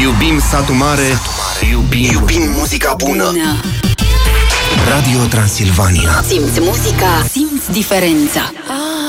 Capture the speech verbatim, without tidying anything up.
Iubim satul mare, satul mare. Iubim, iubim muzica bună. bună Radio Transilvania. Simți muzica, simți diferența.